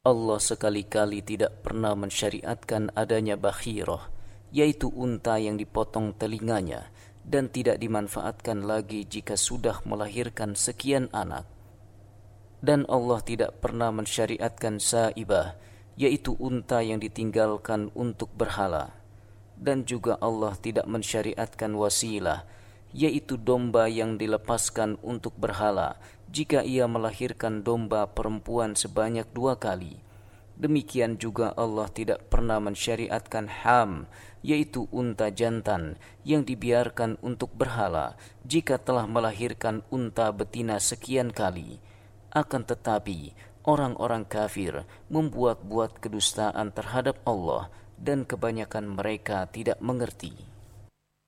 Allah sekali-kali tidak pernah mensyariatkan adanya bakhirah, yaitu unta yang dipotong telinganya dan tidak dimanfaatkan lagi jika sudah melahirkan sekian anak. Dan Allah tidak pernah mensyariatkan saibah, yaitu unta yang ditinggalkan untuk berhala. Dan juga Allah tidak mensyariatkan wasilah, yaitu domba yang dilepaskan untuk berhala jika ia melahirkan domba perempuan sebanyak 2 kali. Demikian juga Allah tidak pernah mensyariatkan ham, yaitu unta jantan yang dibiarkan untuk berhala jika telah melahirkan unta betina sekian kali. Akan tetapi orang-orang kafir membuat-buat kedustaan terhadap Allah dan kebanyakan mereka tidak mengerti.